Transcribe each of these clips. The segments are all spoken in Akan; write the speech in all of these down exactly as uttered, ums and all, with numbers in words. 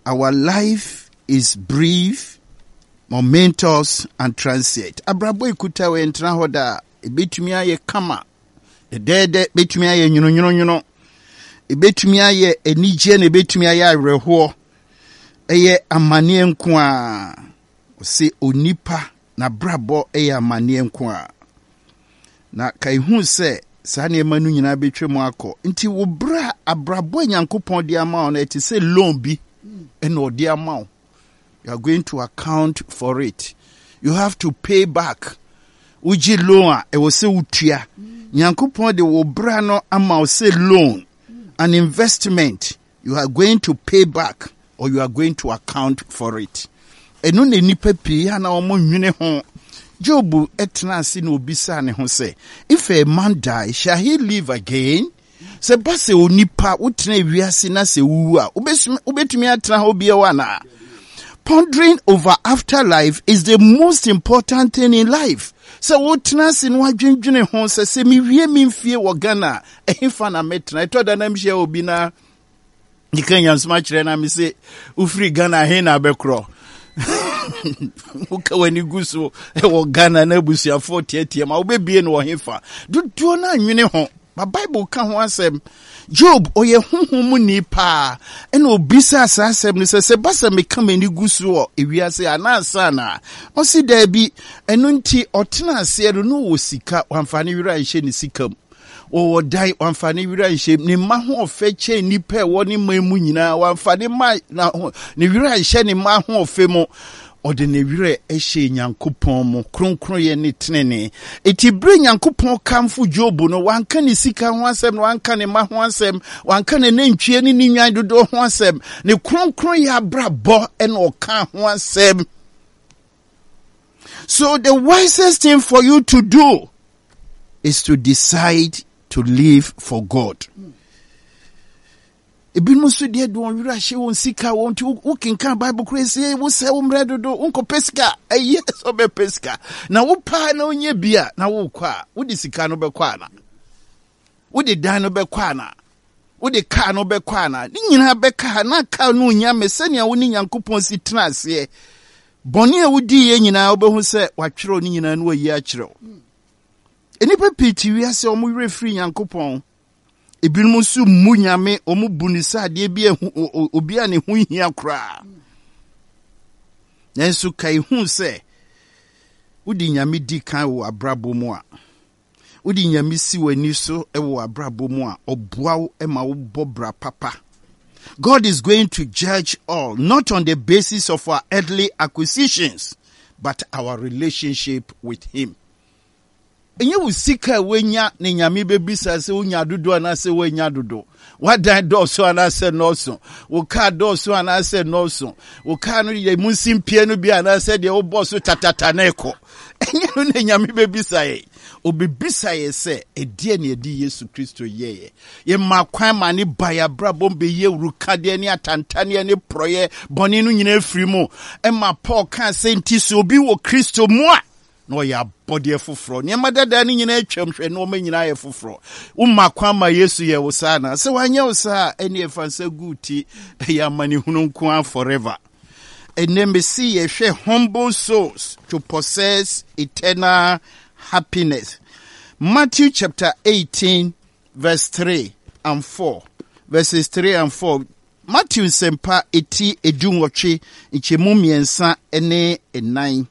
our life is brief, momentous, and transient. Abrabo ikuta we entra hoda ebetumi aye kama edede betumi aye nyuno nyuno nyuno ebetumi aye enije na ebetumi aye areho eye amane nko a se onipa na brabo eye amane nko a na kai hu se sane manu nyina betwemu akọ nti wo bra abrabo Nyankopon di ama na eti se loan bi eno odi ama you are going to account for it. You have to pay back. Uji loan e wo se utua. Nyankopon de wo bra no ama wo se loan, an investment. You are going to pay back or you are going to account for it. Eno ne nipa pi ha na omo nwene ho. Job etna si na obisa ne ho se, if a man die, shall he live again? Se base onipa utna wiase na se wu a obetumi atna ho bia wa na. Pondering over afterlife is the most important thing in life. So what nasi no adwendwene ho se se mi wie mi mfie wo Ghana ehfa na metna eto da na mhye obi na nikanya sma kire na mi se ufri Ghana he na bekro uka wani guso e wo Ghana na busuafo tietie ma obebie no hefa duduo na anwene ho ba Bible ka ho asem Job oye honhom ni pa ena obisa asasem ni se se basa meka mani guso ewiase anansa na o si da bi eno nti otena ase no wo sika wamfane wira nhye ni sikam wo dai wamfane wira nhye ni ma ho ofe che ni pa wo ni mamu nyina wamfane ma na ni wira nhye ni ma ho ofe mo ode ne wire ehye Nyankopon mo kronkron ye ne tenene eti bre Nyankopon kamfo Job no wanka ne sika ho asem no wanka ne ma ho asem wanka ne nantwie ne nwan dodo ho asem ne kronkron ya brabo ene oka ho asem. So the wisest thing for you to do is to decide to live for God. Ebinu so de do wira hye won sika won ti ukinka Bible crazy wo se wo mredo do unko pesika eye so be pesika na wo pa na onye bia na wo kwa wo di sika no be kwa na wo di dan no be kwa na wo di car no be kwa na ni nyina be ka na ka no nya mesania wo ni Nyankopon si tena ase boni a wo di ye nyina wo be hu se watwero ni nyina no wayi a kyerɛw enipa piti wi ase o mo wire free Nyankopon ebinum su munyame omu bunisa de bi obi a ne hu hia kra nanso kai hu se udi nyame di kan wo abrabo mu a udi nyame si wani so e wo abrabo mu a oboawo e ma wo bobra papa. God is going to judge all not on the basis of our earthly acquisitions but our relationship with him. Enye usika wenya ne nyame bebisa se unya dodo anase wenya dodo wadan doso anase noso wo ka doso anase noso wo ka no ye munsimpie no bi anase de wo boso tatata na eko enye no ne nyame bebisa ye obebisa ye se edie ne edi Yesu Kristo ye ye makwan ma ne baya brabo be ye urukade ne atantane ne proye boni no nyina afiri mu e ma Paul kan se nti so obi wo Kristo mu a no ya body fufro ne madada ni nyina atwam hwe no ma nyina ye fufro umma kwama Yesu ye wo sana se wanya wo sa ene efansa guti ya mani hununku forever eneme see ye hwe humble souls to possess eternal happiness. Matthew chapter eighteen verse three and four, verses three and four. Matthew sempa eti edunwotwe nchemu miensa ene enan.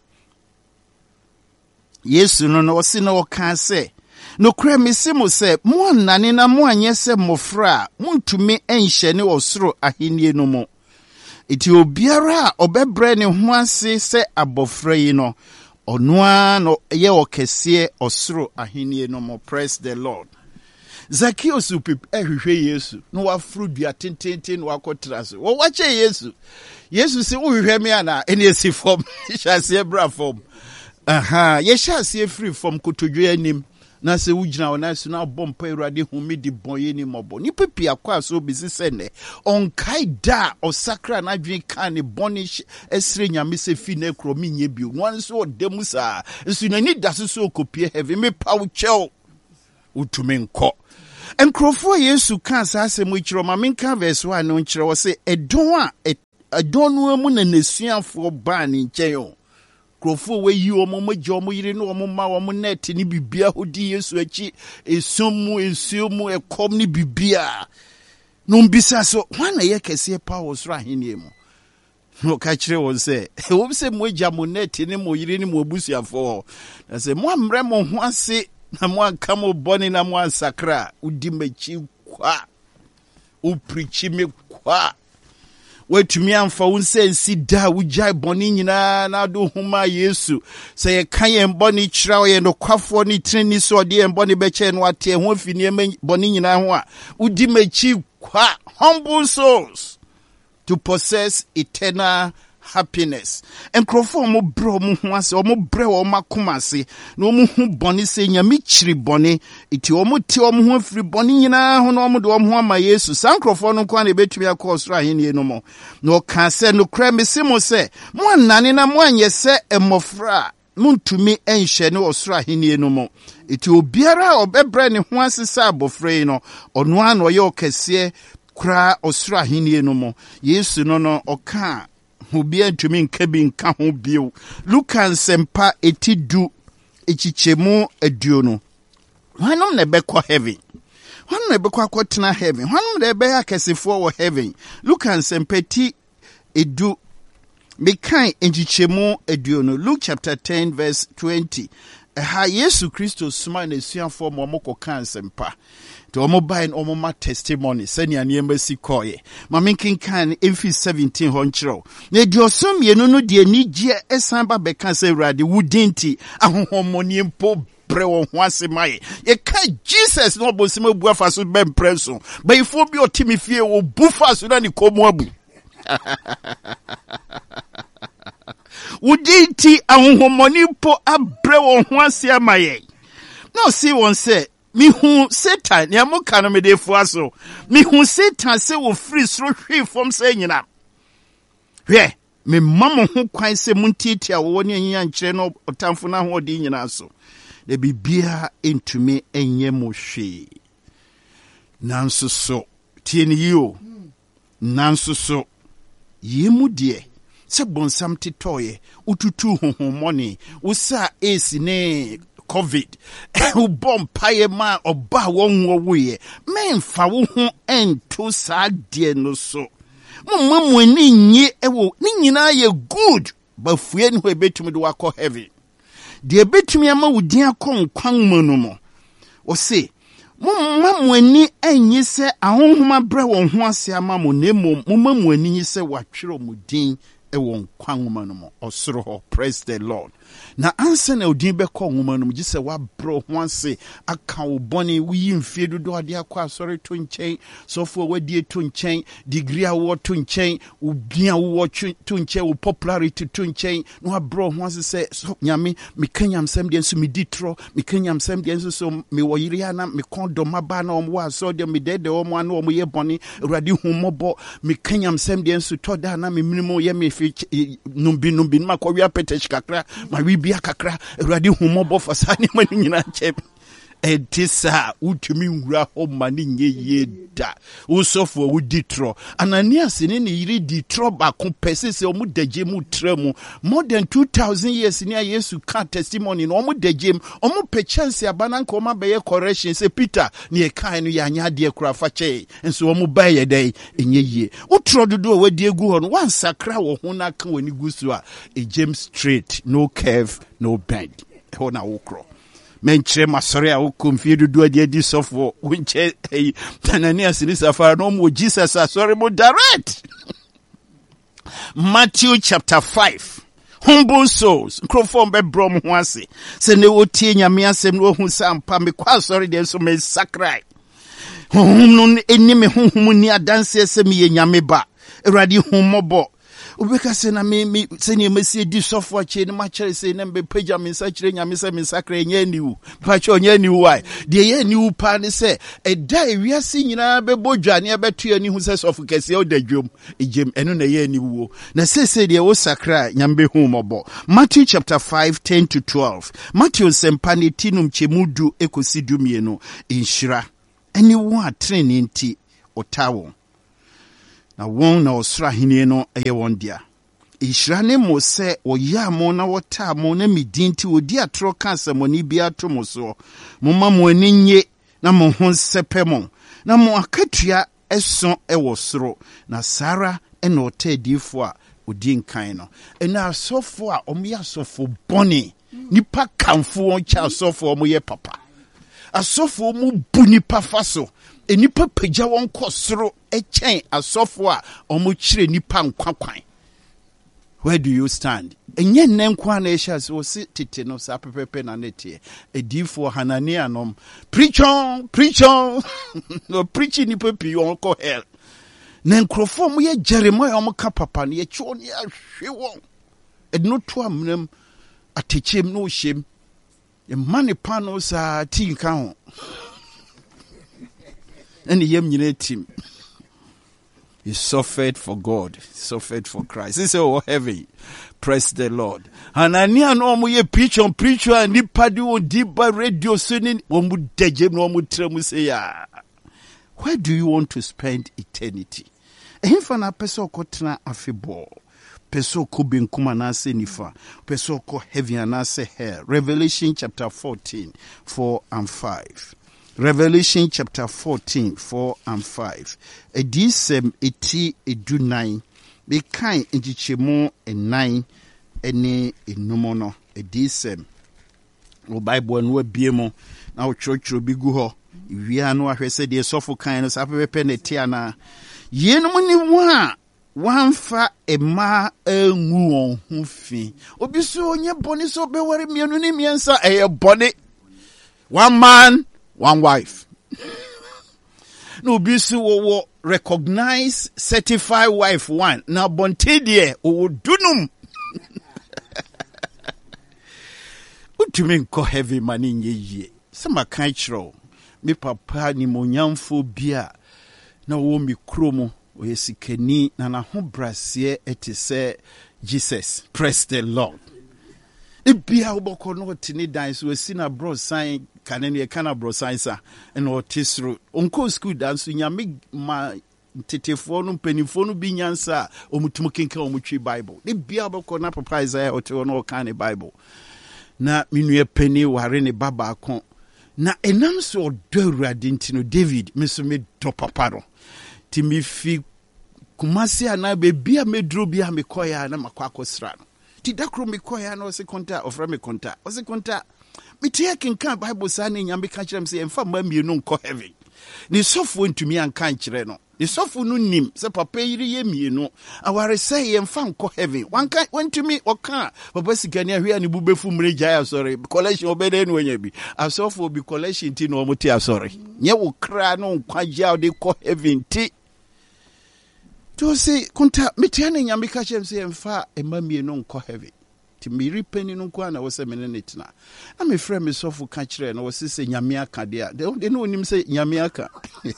Yesu no no si no ka se no kra mesimo se mo nane na mo anye se mofra muntumi enhye ne osoro ahenie no mo eti obiara obebre ne ho ase se abofra yi no onua no ye okese osoro ahenie no mo. Praise the Lord. Zacchaeus upip ehwehwe Yesu no wafru dua tententen no akotra so wo wache Yesu Yesu se wo hwehwe me ana ene esi form hyase bra form. Aha, yesha se free from kotodwe anim na se wugina wona so na bompa Awurade humi di boye ni mobo ni pepi akwa so bisi sene on kaida osakra na dwen kan ne bonish esre nyame se fi na kro minye bi no so odemu sa nso na ni daso so kopie heavy me paw chel utume nko enkrofo Yesu kan sa asemu kiro ma menka verse one no kiro wo se edon a adonu mu na nesuafo ba ne nkyɛn. Krofo we yi omo magye omo yire no omo ma omo net ni bibia hodi Yesu achi esomu esumu ekom ni bibia. No mbisa so wana ye kese pa wo soro ahenie mu. No ka kire won se wo se mo agya mo net ni mo yire ni mo abusuafo. Na se mo amre mo ho ase na mo aka mo boni na mo ansakra udi machi kwa. U preachi me kwa. Wetumi amfa wo nse nsi da wujai boni nyina na do huma Yesu se ye kan ye boni kira ye no kwafo ni treni so de ye boni be che no ate ho afini e boni nyina ho a udi machi kwa. Humble souls to possess eternal happiness. And crofo mo bro mo ho ase o mo bre o makoma ase na o mo hu boni se nyame chiri boni iti o mo ti o mo ho afiri boni nyina ho na o mo de o mo ho ama Yesu san crofo no kwa na betumi akọ soro ahenie no mo na o ka se no kra me se mo se mo anane na mo anye se emofra muntumi enhye ne osoro ahenie no mo iti obiara obebre ne ho ase sa abofre no ono an o ye okese kra osoro ahenie no mo Yesu no no oka Hubia to mean cabin can bio. Lucan sempa etidu echichemu ediono. Why no nebe kwa heaven? Why no nebe kwa kwatina heaven? Why no nebe ya kesifo wa heaven? Lucan sempeti edu mekai echichemu ediono. Luke chapter ten verse twenty. Ha Yesu Christo suma ne suafo mo mo kokan sempa. To omo buy omo ma testimony sani ani embassy koye. Ma menkin kan Efi seventeen honchro. Ne di osom ye no no de anigye esan ba beka se Awurade wudinti ahohomoni mpo bre wo ho asemaye. Ye ka Jesus no bosima buafa so be mpreso. Ba ifo bi otimi fie wo bufa so na ni komo abu. Wudinti ahohomoni mpo abre wo ho asemaye. No see one say mi hu Satan ya mo kanu me de fuaso mi hu Satan se wo free sro hwe from say nyina hwe me mamo ho kwan se muntiti a wo ne anyanya nkire no otamfo na ho odi nyina so de bibia entumi enye mo hwe nanso so tie ni yo nanso so yemu de se bonsam titoye ututu honhomoni usa esi ne COVID. U bom paye ma oba won wo we. Men fa wo ho ento sa de no so. Mo mamu ani nyi ewo ni nyina ye good. Ba fue ni ho ebetumi do akọ heaven. De ebetumi ama wudin akọ nkwan mu no mo. O se mo mamu ani anyi se ahonhoma bre won ho ase ama mo na mo mo mamu ani nyi se watwero mo din ewo nkwan mu no mo. Osoro ho, praise the Lord. Na ansa na odin be ko nwoma no gise wa bro ho ase aka wo boni wi mfie dodo ade akwa asori to nchen sofo wadie to nchen degree awo to nchen ubia wo to nchen wo popularity to nchen no wa bro ho ase se so nyame me kanyam sem de nso me ditro me kanyam sem de nso so me wo yiri ana me kondo maba na omo aso de me dede omo ana omo ye boni urade humobo me kanyam sem de nso to da na me minimo ye me fi numbi numbi ma ko wi apetech kakra ma wi bia kakra Awurade humobo fasane mani nyina nche edisa utumi nwura ho mani nye yeda usofo wo ditro Ananias ne ne yiri ditro ba ko pese se omu daje mu tremu more than two thousand years ni Yesu ka testimony no omu daje omu pe chance abana nka omu be correction se Peter ne e kan no ya nya de kura fa che enso omu ba ye dai enye yie utro dodo we de egu ho no wan sakra wo ho na kan wani gusu a e James straight no curve no bend ho na wokro menchire masore a wokomfie dudu ade di sofo wonche eh, Ananias ni safara no mo Jesus asore mo direct. Matthew chapter five. Humble souls crofom be brom ho ase se ne wotie nyame asem no hu sampa me kwa asore de so me sakrai hum no eni me hum ni adanse asem ye nyame ba Awurade humobo ubeka se na me me se ne mesi di sofo ache ne ma kire se ne mbe pagya me sa kire nyame se me sakra nya niwu pa che onya niwu wai de ye niwu pa ne se eda ewiase nyina be bodwane e beto ani hu se sofo kese o dadwom ejem eno na ye niwu na se se de wo sakra nyambe hu mobo. Matthew chapter five ten to twelve. Matthew sempane tinum chemudu ekosidu mienu inshira eni wo atreni nti otawo na won na osra henie no eye won dia. Ishra ne mo se oya mo na wota mo na midinti odi atro kansa mo ni bia to mo so. Mo ma mo ani nye na mo ho sepe mo. Na mo akatua eson ewo soro na Sara ena otadifo a odi nkan no. Ena asofo a omo asofo boni nipa kamfo on cha asofo omo ye papa. Asofo mu bu nipa faso. Enipa pagya won kosoro echen asofo a omo kire nipa nkwakwan. Where do you stand? Enye nenkwa na esha so si tete no sa pepepe na nete. Edifo Hanania nom. Preach on, preach on. No preaching ni pepi on ko hell. Nenkrofo mo ye Jeremiah omo ka papa ne ye cho ne ahwe won. Edno to amnam atechem no shem. Ye mane pano sa tinka ho. And yem nyine tim. He suffered for God. He suffered for Christ. He said, oh, heavy. Praise the Lord. Hanania no mo ye preach on preach and ni padi on diba radio sunin womu dejem no mo tremu say ya. Where do you want to spend eternity? Ehimfa na peso ko tena afebo. Peso ko benkuma na se nifa. Peso ko heavy na se hell. Revelation chapter fourteen, four and five. Revelation chapter fourteen, four and five. Edisem eti edu nine. Be kind injichemo and nine any enumono. Edisem. O Bible no biemo. Na o church bi gu ho. Wi anu ahwese de sofo kan no sapepe ne tiana. Yenum ni wa wanfa ema enwu on hu fi. Obi so onye boni so be ware mienu ni miensa eye boni. One man, one wife. No bisu wo recognize certified wife one. Na bonte die o dunum. Utumi nko heavy mani nye ye. Sama kan chiro. Me papa ni monyamfo bia na wo mi kromo o yesikani na na ho brasie etise Jesus. Praise the Lord. Ibia uboko no tini dan so sina bro sign kanene kana bro sign sa na otisro onko school dan so nyame ma tetefo no penifo no bi nyansa omutumu kenka omutwi Bible. Ibia uboko na papa Isaiah ote no kan Bible. Na minue peni ware ne baba akon. Na enam so odawurade ntino David meso me do papa no. Ti mi fi kumasi ana be bia medro bia me koya na makwa akosra no. Ti dakro me koya na o se konta ofra me konta. O se konta me tie kenka Bible sa na nyambe ka kire me se emfa ma mienu nko heaven. Ni sofo ntumi anka nkire no. Ni sofo no nim se papa yiri ye mienu. Aware say emfa nko heaven. Wanka wantumi oka papa sikani ahwe ani bubefu mreja ya sorry. Collection obede no nya bi. Asofo bi collection ti no omuti asori. Nye wo kra no nkwaja o de ko heaven ti. To say konta metiane nyambe ka chem se emfa ema mienu nko heaven. Ti miri peni no kwa na wo se mene netina. Na me frɛ me sofo ka kire na wo se se nyame aka de a. De no onim se nyame aka.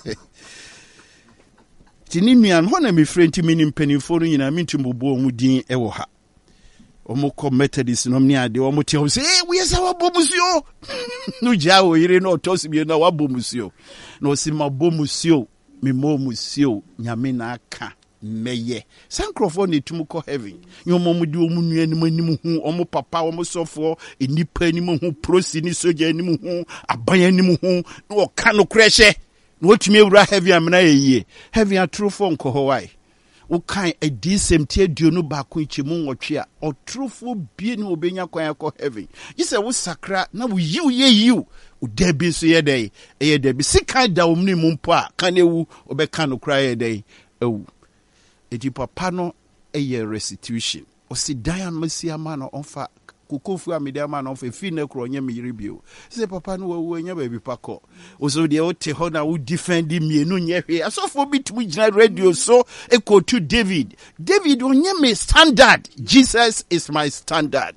Tini nuan ho na me frɛ nti minim penifo no nyina mintumbobo mu din e wo ha. Omo ko Methodist no mni ade omo te ho se eh we yesa wa bomusio. No ja wo yire no tosi bi na wa bomusio. No si ma bomusio me mo musio nyame na aka meye. Sankrofo ne tumu ko heaven. Nyomo mu di omu nua anim anim hu omo papa omo sofo enipa anim hu prosi ni soja anim hu aban anim hu no ka no kreshe. No tumi ewura heavy amna yeye heavy atrofo nko why wo kan adisem tie duonu ba ko ichimu nwotwe a otrofo bie ni obenya kwan akọ heaven yise wo sakra na wo yiw ye yiw uda bi so ye dai e da bi sika da omni mu mpo a kan ewu obeka no kra ye dai ewu eti papa no eye restitution o si dan masia ma no onfa kukofu amede ma no onfa fi na kro nya meyiri bio se papa no wawu anya ba bi pako o so de o te ho na wo defend mienu nya hwe asofo bitumu gina radio so eko to David David onye me standard Jesus is my standard.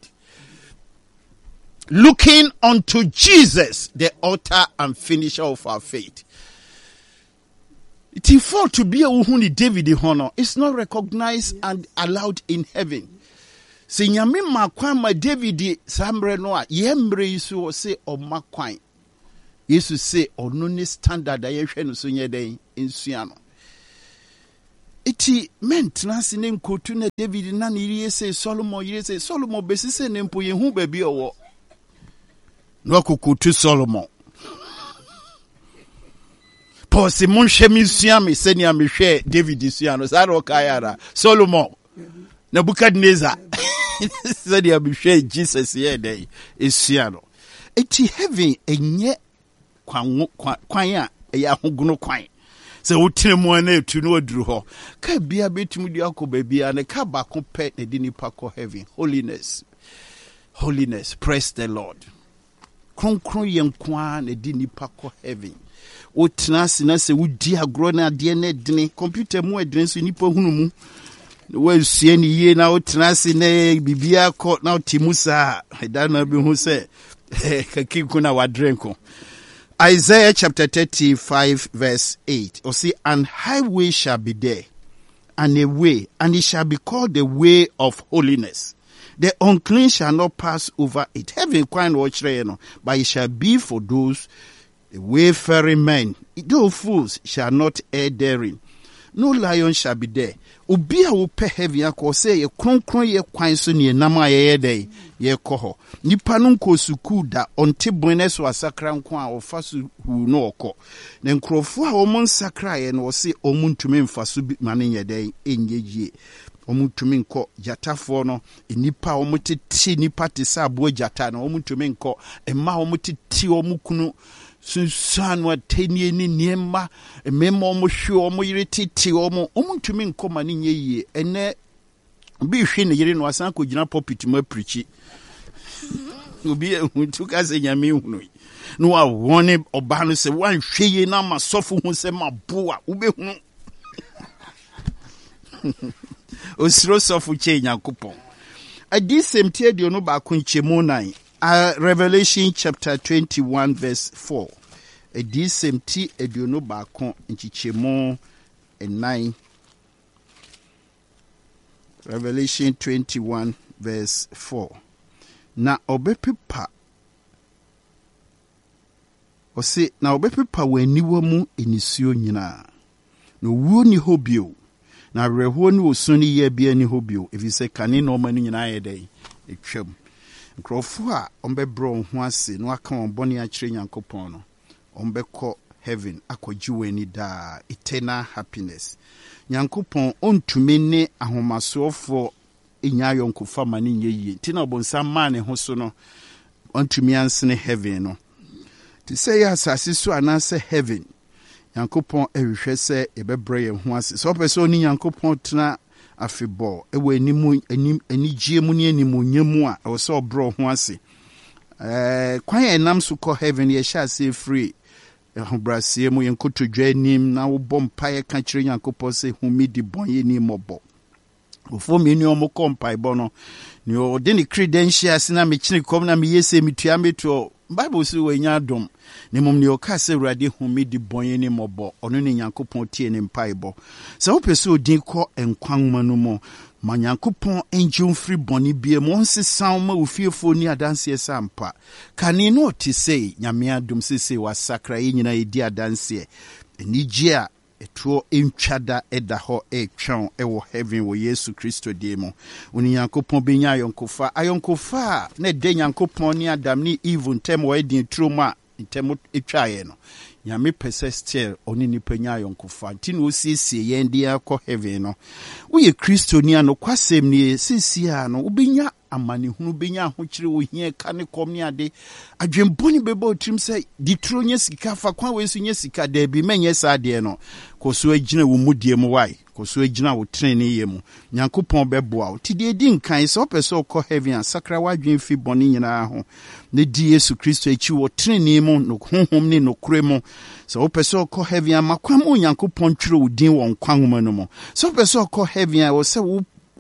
Looking unto Jesus, the author and finisher of our faith. It is for to be a uhuni David honor. It's not recognized and allowed in heaven. Se nyame makwan ma David sambre no a yembre isu se o makwan. Yesu se ono ne standard a yehwe no so nye den nsua no. iti maintenance ne nkotu na David na ne yire say Solomon yire say Solomon besi say ne mpo ye hu ba bi owo no kokotu Solomon Paul se mon chemi suami seni a me hwe David suano sa ro kayara Solomon Nebuchadnezzar seni a me hwe Jesus ye dey suano iti heaven enye kwan kwan a ya hoguno kwan se wotire mu na etu no aduru ho ka bia betum di akoba bia ne ka ba ko pe ne di nipa ko heaven holiness holiness praise the Lord kronkron yenkwa ne di nipa ko heaven wotena sina se wudi agro na de na dine computer mu adren so nipa hunu mu we sie ni ye na wotena sina bibia ko na timusa da na bi hu se kakiku na wadrenko Isaiah chapter thirty-five verse eight. Or see, an highway shall be there, and a way, and it shall be called the way of holiness. The unclean shall not pass over it. Heaven quite watch no, but it shall be for those the wayfaring men. Those fools shall not err therein. No lion shall be there. Obi a wo pe heaven akọ say ye kronkron ye kwan so ne nam aye dey ye kọ nipa no nko suku da onte bonnes wa sakra nko a ofa su hu no okọ ne nkrofo a omon sakra ye no se omuntumi mfa so mane ye dey enyegie omuntumi nko jatafo no nipa omutiti nipa te sa abo jata no omuntumi nko emma omutiti omukunu sunsan wa tenie ni niema emema omo hwe omo yire titi omo omuntumi nkoma ni nyeye ene bi hwe ne yire no asan ko gina pulpit ma preachi obi huntu ka se nyame hunu no wa wone oba no se wan hwe ye na masofo hu se maboa ube hunu osiro sofo che nyankopon adi semtie de no ba ko nchemu nan Uh, Revelation chapter twenty-one verse four. A decent tea a diono bacon in Chichemo and nine. Revelation twenty-one verse four. Na obepipa. O say, na obepipa we niwamu inisio nyina. No wu ni hobio. Na reho ni osuni ye bia ni hobio. If you say kani no mani nyina ye day. Ekhem. Nkrofo a ombebro ho ase no aka won bone a kire Nyankopon no ombekọ heaven akọji weni da eternal happiness Nyankopon ontumi ne ahomasofo enya yonkofa mane nyeye tina obonsa ma ne ho so no ontumi ansene heaven no ti say asase so anase heaven Nyankopon ehwehwe se ebebre ye ho ase so person ni Nyankopon tena afebo ewe animu anim anigye mu ne animu nyamu a o so bro ho ase eh kwan enam so ko heaven ye sha se free ahobrasie mu yenkotodwa anim na wo bompa ye ka kire Nyankopon se humidi bon ye ni mobo ofo me ni omo kompa ibo no ni o de ni credentials na me kire kom na me yese mitua meto Bible si we nya dom ne mom ne o ka se urade humidi bon ye ni mobo ono ne Nyankopon tie ne mpa ibo se wo pese odin ko enkwanma no mo ma Nyankopon enjum free boni bie mo nsesan ma ofiefo ni adanse sampa kane no ti sei nyame adom sese wa sakra ye nyina edi adanse enije a etuo entwada eda ho etwon ewo heaven wo Yesu Kristo die mo oni Nyankopon benya ayonkofa ayonkofa na de Nyankopon ni Adam ni Eve ntem wo edin troma ntem etwaye no nyame pese still oni ni penya ayonkofa ti no siesie ye ndi akọ heaven no wo ye Kristo ni ano kwasem ni siesie ano ubenya amani hunu benya ho kire wo hie ka ne kom ni ade adwemboni beba otrim se di tro nya sika fa kwa we so nya sika da bi menye sa de no koso agina wo mudie mu wai koso agina wo trene ye mu Nyankopon beboa ti de di nkan se opeso ko heaven sakra wadwen fi boni nyina ho ne di Yesu Kristo echi wo trene mu no honhom ni no kure mu se opeso ko heaven makwam Nyankopon twere wo din won kwanhoma no mu se opeso ko heaven wo se wo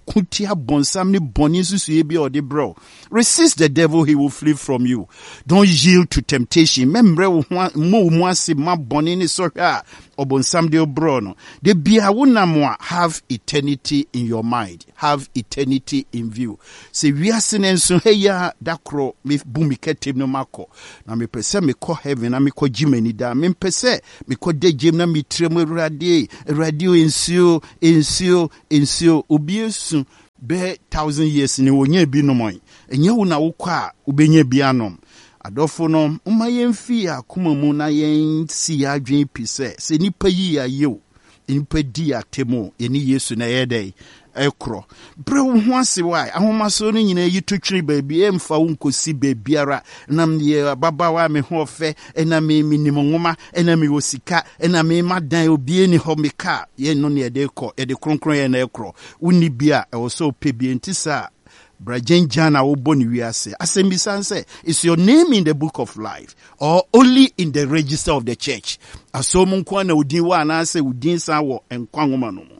kutia bonsam ni boni susu bi odi bro. Resist the devil, he will flee from you. Don't yield to temptation. Membre mo mo se ma boni ni so hwa obonsam de bro no. De bia wona mo have eternity in your mind. Have eternity in view. Se wiase nenso heya dakro me bu mi ketem no mako. Na me pese me ko heaven na me ko jimani da. Me pese me ko de jem na me trem Erade radio insio insio insio obiesu be thousand years ni wonye bi no moy enye wo na wo kwa ubenye bi anom adofo no umma yemfi akoma mu na yen si adwen pise se nipa yi ayew nipa di atemo eni Yesu na yedai ekro bre wo ho ase wai ahomaso no nyina yi totwiri baabi emfa wo nkosi baabiara nam ye baba wa me ho fe ena me minimo ngoma ena me wosika ena me madan obi eni ho meka ye no ne de kɔ ye de kronkron ye na ekro woni bia e wo so pebie ntisa brajenjana wo boni wiase asembisanse is your name in the book of life or only in the register of the church asomu nkwa na udin wa na ase udin san wo enkwa ngoma no.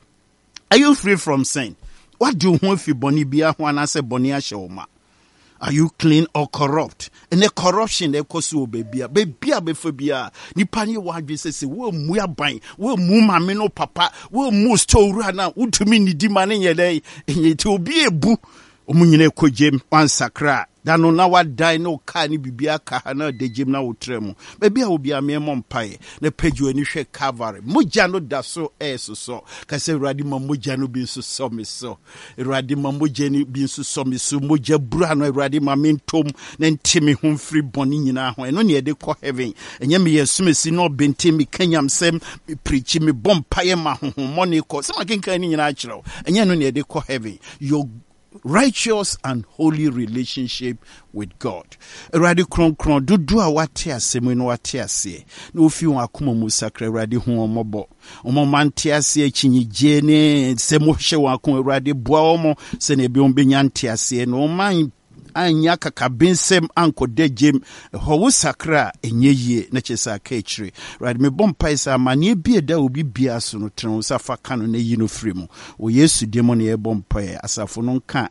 Are you free from sin? What do you want if you boni bia ho na se boni ahye wo ma? Are you clean or corrupt? And the corruption they cause you baby, baby, baby, ni pani wadwe se wo mu aban, wo mu mame no papa, wo mu store na utumi ni di mane ye dai, enye ti obi ebu, omunyine kojem wansakra. Dano na wa die no ka ni bibia ka na de jem na wotremu. Baby a obi a me mompae, na page ani hwe Calvary. Moja no da so e so so. Ka se Awurade ma moja no bi so so me so. Awurade ma moja ni bi so so me so. Moja bra no Awurade ma mentom na ntimi ho free boni nyina ho. Eno ne ye de kɔ heaven. Enye me yesumesi no bente me kanyam sem me preach me bompae ma ho money ko. Se ma kenkan ni nyina akyerew. Enye no ne ye de kɔ heaven. Your righteous and holy relationship with God. Eradi kron kron dudu a wate asemu no wate ase. Na ofi won akoma mu sakra eradi hu omobo. Omo mante ase chinyije ne semo hye won akoma eradi boa omo se na ebi on benya nte ase no man anya kakabensem anko dejem ho wo sakra enyeye na chesa ka echire right me bompa isa mane bia da obi bia so no tren safa kanu na yi no free mu o Yesu demo na ye bompa asafo no nka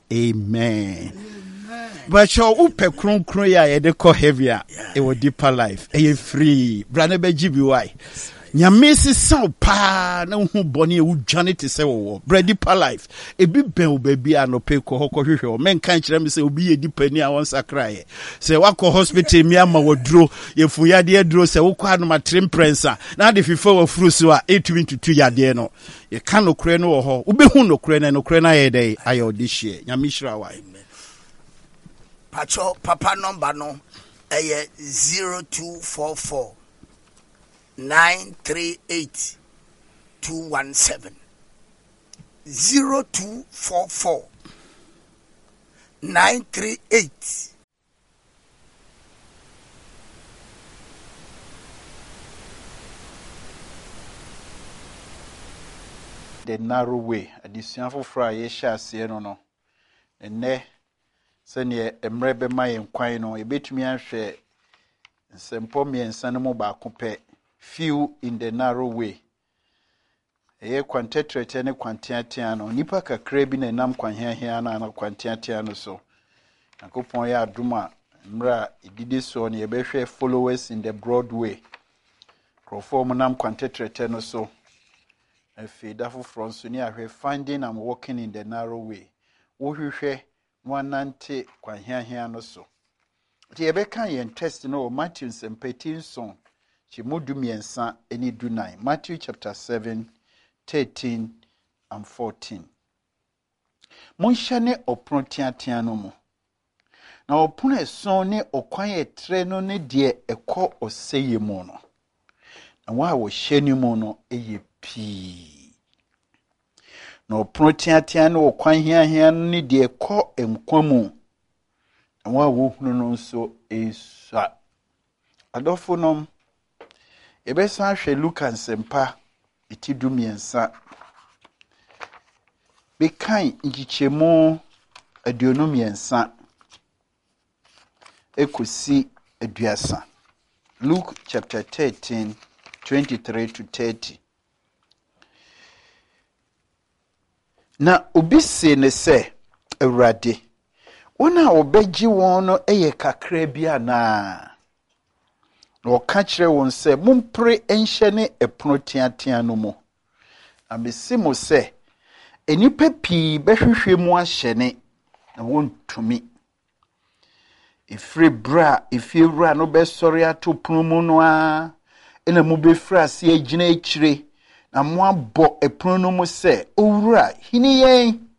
amen. But your upe kron kron ya ye de ko heavy a e wo deeper life e ye free brane be gibi why nyamesi saw pa na hu boni e wudwane te se wo bready pa life e bi ben obabi anope ko hokɔ hwehwɛ o men kan kyerɛ me se obi ye dipani a won sakrae se wakɔ hospital mi ama woduro ye fu yade aduro se wo kwa no matrim prensa na de fifa wa furu so a etumi tutu yade no ye kan no kure no wo ho ubehu no kure na no kure na ye dai ayo de hye nyamishira wa pacho papa number no eye zero two four four nine three eight two one seven zero two four four nine three eight. The narrow way. Addition for fry yesha sieno no. Ene sene emre be ma yenkwan no ebetumi ahwe nsempo miensa no mo ba kope. Few in the narrow way. Eye kwantetrete ne kwantiatia no nipa kakra bi na nam kwanhiahia na na kwantiatia no so. Nakopon ya aduma mra ididi so ne ebehwe followers in the broad way. Crofom nam kwantetrete no so. Efe dafo from so ni ahwe finding and walking in the narrow way. Wo hwehwe nwanante kwanhiahia no so. Ti ebeka yen test no Matthew seventeen song. Chimudu miensa eni du nine. Matthew chapter seven, thirteen and fourteen. Monshane opron tiatia no mu. Na opron eson ne okwan etre no ne de ekọ oseye mu no. Na wa wo hyeni mu no eye pi. Na opron tiatia no okwan hiahia no ne de ekọ emkwa mu. Na wa wo hunu no nso esa. Adofo nom Ebesa hwe Luka nsempa etidu miensa bekan ngichemu aduonu miensa ekosi aduasa. Luke chapter thirteen twenty-three to thirty. na obi se ne se Awurade wona obegyi won no eye kakra bia na na oka kire won se mompre enhye ne epono tiatia no mu amesimo se enipa pii behwehwe mu ahyene na wontumi ifre bra ifewura no besori ato pono mu no a ena mu befra se agina akire na mo abo epono no mu se owura hini yen